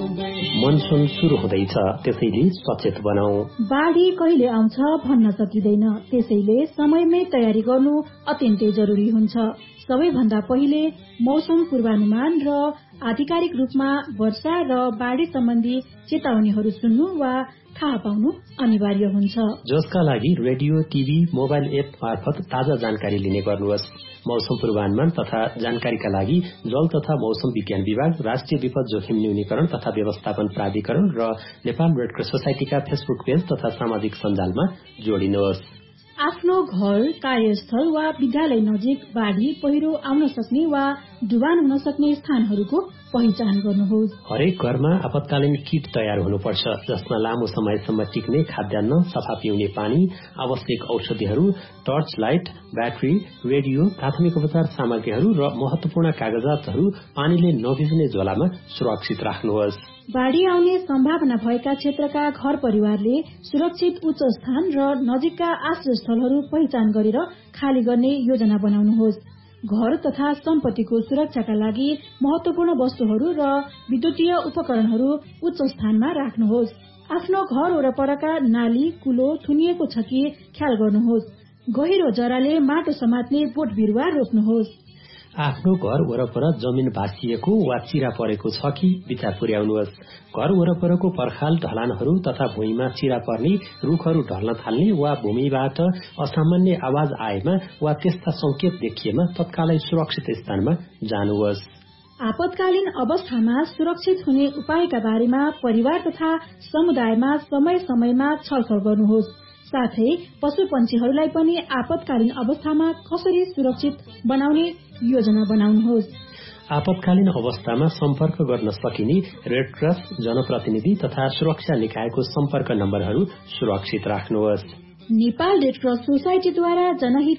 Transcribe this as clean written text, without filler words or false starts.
Monsoon सुरु हुँदैछ, त्यसैले सचेत बनाऊ। बाढी कहिले आउँछ भन्न सकिँदैन, त्यसैले समयमै तयारी गर्नु अत्यन्तै जरुरी हुन्छ। सबैभन्दा पहिले मौसम पूर्वानुमान र आधिकारिक रूपमा वर्षा र बाढी सम्बन्धी चेतावनीहरू सुन्नु वा थाहा पाउनु अनिवार्य हुन्छ, जसका लागि रेडियो, टिभी, मोबाइल एप मार्फत ताजा जानकारी लिने गर्नुहोस्। मौसम पूर्वानुमान तथा जानकारीका लागि जल तथा मौसम विज्ञान विभाग, राष्ट्रिय विपद जोखिम न्यूनीकरण तथा व्यवस्थापन प्राधिकरण र नेपाल रेडक्रस सोसाइटीका फेसबुक पेज तथा सामाजिक सञ्जालमा जोडिनुहोस्। आफ्नो घर, कार्यस्थल वा विद्यालय नजिक बाढी, पहिरो आउन सक्ने वा डुबान हुन सक्ने स्थानहरूको पहिचान गर्नुहोस्। हरेक घरमा आपतकालीन किट तयार हुनुपर्छ, जसमा लामो समयसम्म टिक्ने खाद्यान्न, सफा पिउने पानी, आवश्यक औषधिहरू, टर्च लाइट, ब्याट्री, रेडियो, प्राथमिक उपचार सामग्रीहरू र महत्वपूर्ण कागजातहरू पानीले नभिज्ने झोलामा सुरक्षित राख्नुहोस्। बाढी आउने सम्भावना भएका क्षेत्रका घर परिवारले सुरक्षित उच्च स्थान र नजिकका आश्रय स्थलहरू पहिचान गरेर खाली गर्ने योजना बनाउनुहोस्। घर तथा सम्पत्तिको सुरक्षाका लागि महत्वपूर्ण वस्तुहरू र विद्युतीय उपकरणहरू उच्च स्थानमा राख्नुहोस्। आफ्नो घर वरपरका नाली, कुलो थुनिएको छ कि ख्याल गर्नुहोस्। गहिरो जराले माटो समात्ने बोट बिरुवा रोप्नुहोस्। आफ्नो घर वरपर जमिन भाँसिएको वा चिरा परेको छ कि विचार पुर्याउनुहोस्। घर वरपरको पर्खाल, ढलानहरू तथा भुइँमा चिरा पर्ने, रुखहरू ढल्न थाल्ने वा भूमिबाट असामान्य आवाज आएमा वा त्यस्ता संकेत देखिएमा तत्कालै सुरक्षित स्थानमा जानुहोस्। आपतकालीन अवस्थामा सुरक्षित हुने उपायका बारेमा परिवार तथा समुदायमा समय समयमा छलफल गर्नुहोस्। साथै पशु पन्छीहरूलाई पनि आपतकालीन अवस्थामा कसरी सुरक्षित बनाउने योजना बनाउनुहोस्। आपतकालीन अवस्थामा सम्पर्क गर्न सकिने रेडक्रस, जनप्रतिनिधि तथा सुरक्षा निकायको सम्पर्क नम्बरहरू सुरक्षित राख्नुहोस्। नेपाल रेडक्रस सोसाइटीद्वारा जनहित